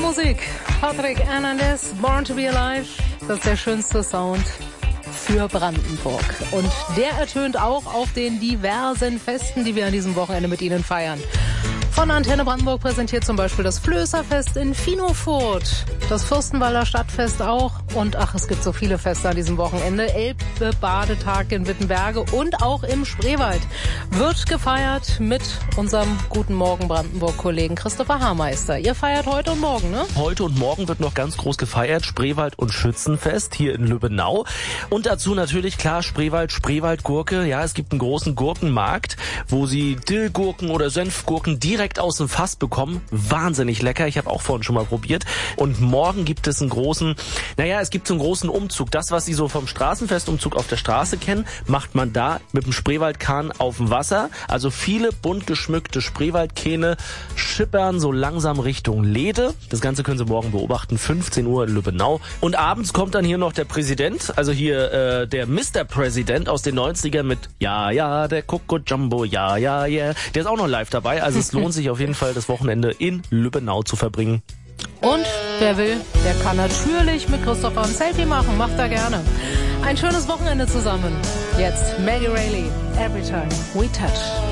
Musik. Patrick Hernandez, Born to be Alive. Das ist der schönste Sound für Brandenburg. Und der ertönt auch auf den diversen Festen, die wir an diesem Wochenende mit Ihnen feiern. Von Antenne Brandenburg präsentiert zum Beispiel das Flößerfest in Finofurt, das Fürstenwalder Stadtfest auch und es gibt so viele Feste an diesem Wochenende. Elbe-Badetag in Wittenberge und auch im Spreewald wird gefeiert mit unserem Guten Morgen Brandenburg-Kollegen Christopher Haarmeister. Ihr feiert heute und morgen, ne? Heute und morgen wird noch ganz groß gefeiert, Spreewald- und Schützenfest hier in Lübbenau. Und dazu natürlich, klar, Spreewaldgurke. Ja, es gibt einen großen Gurkenmarkt, wo Sie Dillgurken oder Senfgurken direkt aus dem Fass bekommen. Wahnsinnig lecker. Ich habe auch vorhin schon mal probiert. Und morgen gibt es einen großen, es gibt so einen großen Umzug. Das, was Sie so vom Straßenfestumzug auf der Straße kennen, macht man da mit dem Spreewaldkahn auf dem Wasser. Also viele bunt geschmückte Spreewaldkähne schippern so langsam Richtung Leede. Das Ganze können Sie morgen beobachten, 15 Uhr in Lübbenau. Und abends kommt dann hier noch der Präsident, also hier der Mr. President aus den 90ern mit der Coco Jumbo, yeah. Der ist auch noch live dabei. Also es lohnt sich auf jeden Fall, das Wochenende in Lübbenau zu verbringen. Und wer will, der kann natürlich mit Christopher ein Selfie machen. Macht er gerne. Ein schönes Wochenende zusammen. Jetzt Maggie Reilly, Every Time We Touch.